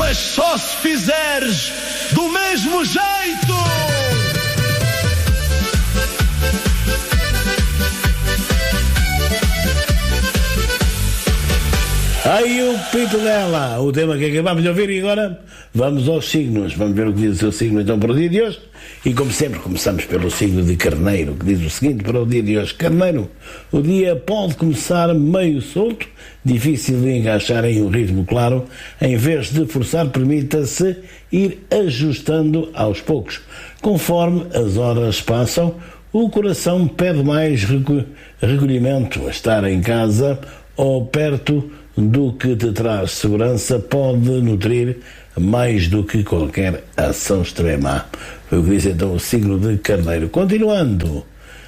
mas só se fizeres do mesmo jeito. Aí o pito dela, o tema que acabamos de ouvir, e agora vamos aos signos. Vamos ver o que diz o seu signo então para o dia de hoje. E como sempre começamos pelo signo de Carneiro, que diz o seguinte para o dia de hoje. Carneiro, o dia pode começar meio solto, difícil de encaixar em um ritmo claro. Em vez de forçar, permita-se ir ajustando aos poucos. Conforme as horas passam, o coração pede mais recolhimento. Estar em casa ou perto do que te traz segurança pode nutrir mais do que qualquer ação extrema. Foi o que disse então o signo de Carneiro. Continuando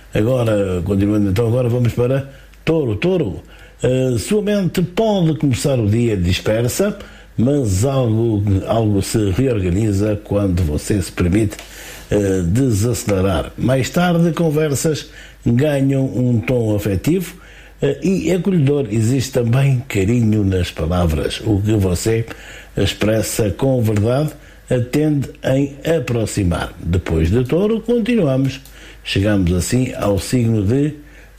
então agora vamos para Touro. Touro, sua mente pode começar o dia dispersa, mas algo se reorganiza quando você se permite desacelerar. Mais tarde, conversas ganham um tom afetivo e acolhedor. Existe também carinho nas palavras. O que você expressa com verdade tende em aproximar. Depois de Touro, continuamos. Chegamos assim ao signo de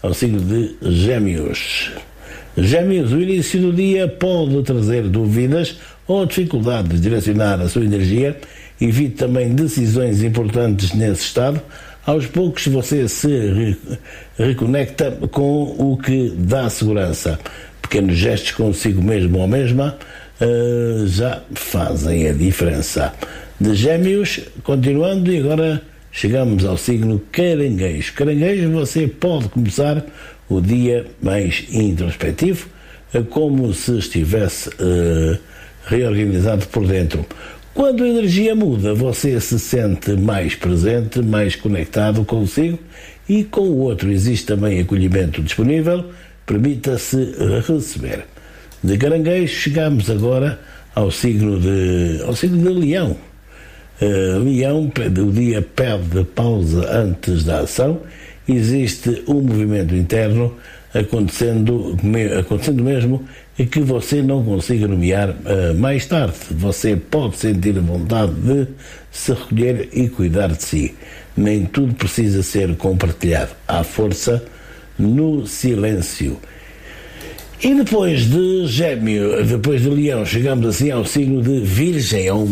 Gêmeos. Gêmeos, o início do dia pode trazer dúvidas ou dificuldade de direcionar a sua energia. Evite também decisões importantes nesse estado. Aos poucos você se reconecta com o que dá segurança. Pequenos gestos consigo mesmo ou mesma já fazem a diferença. De Gêmeos, continuando, e agora chegamos ao signo Caranguejo. Caranguejo, você pode começar o dia mais introspectivo, como se estivesse reorganizado por dentro. Quando a energia muda, você se sente mais presente, mais conectado consigo e com o outro. Existe também acolhimento disponível, permita-se receber. De Caranguejo, chegamos agora ao signo de Leão. Leão, o dia pede pausa antes da ação. Existe um movimento interno acontecendo mesmo que você não consiga nomear mais tarde. Você pode sentir a vontade de se recolher e cuidar de si. Nem tudo precisa ser compartilhado. Há força no silêncio. E depois de Gêmeo, depois de Leão, chegamos assim ao signo de Virgem, ao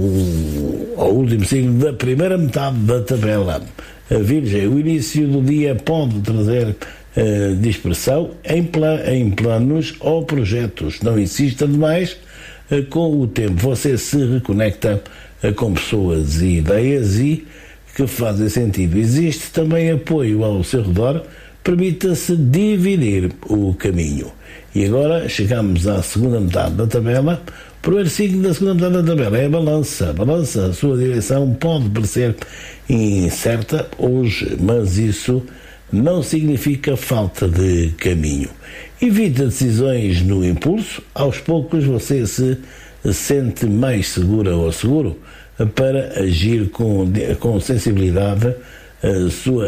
último signo da primeira metade da tabela. A Virgem, o início do dia pode trazer dispersão em planos ou projetos. Não insista demais. Com o tempo você se reconecta com pessoas e ideias e que fazem sentido. Existe também apoio ao seu redor. Permita-se dividir o caminho. E agora chegamos à segunda metade da tabela. O primeiro signo da segunda metade da tabela é a Balança. Balança, a sua direção pode parecer incerta hoje, mas isso não significa falta de caminho. Evita decisões no impulso. Aos poucos você se sente mais segura ou seguro para agir com sensibilidade. A sua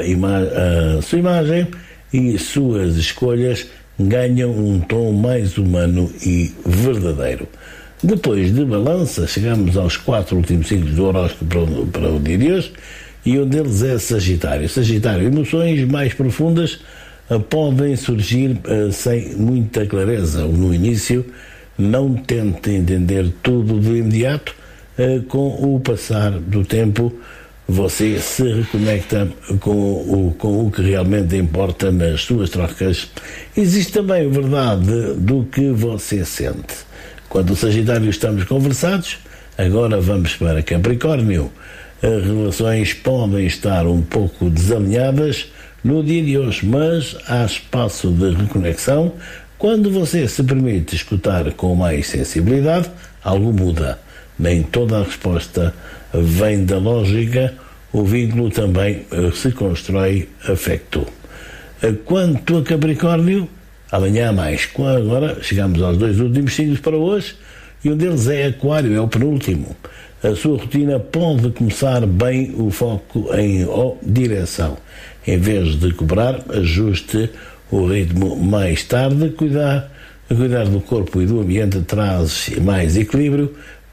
imagem e suas escolhas ganham um tom mais humano e verdadeiro. Depois de Balança, chegamos aos 4 últimos signos do horóscopo para o dia de hoje, e um deles é Sagitário. Sagitário, emoções mais profundas podem surgir sem muita clareza. No início, não tente entender tudo de imediato. Com o passar do tempo, você se reconecta com o que realmente importa nas suas trocas. Existe também a verdade do que você sente. Quando o Sagitário estamos conversados, agora vamos para Capricórnio. As relações podem estar um pouco desalinhadas no dia de hoje, mas há espaço de reconexão. Quando você se permite escutar com mais sensibilidade, algo muda. Nem toda a resposta vem da lógica, o vínculo também se constrói afeto. Quanto a Capricórnio, amanhã há mais. Agora chegamos aos 2 últimos signos para hoje, e um deles é Aquário, é o penúltimo. A sua rotina pode começar bem o foco em direção. Em vez de cobrar, ajuste o ritmo mais tarde. Cuidar do corpo e do ambiente traz mais equilíbrio.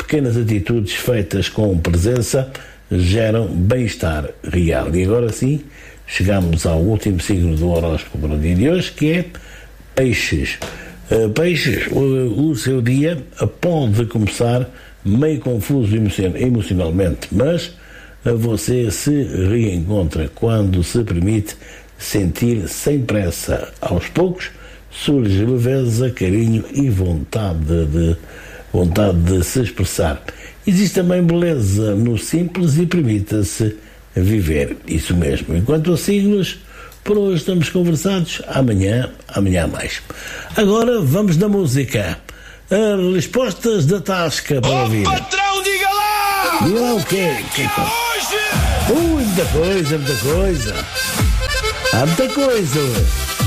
pequenas atitudes feitas com presença geram bem-estar real. E agora sim, chegamos ao último signo do horóscopo para o dia de hoje, que é Peixes. Peixes, o seu dia pode começar meio confuso emocionalmente, mas você se reencontra quando se permite sentir sem pressa. Aos poucos surge leveza, carinho e vontade de se expressar. Existe também beleza no simples e permita-se viver. Isso mesmo. Enquanto a signos, por hoje estamos conversados. Amanhã mais. Agora vamos na música. As respostas da Tasca para a vida. Patrão, diga lá! Diga lá o quê? Hoje! Muita coisa. Há muita coisa hoje.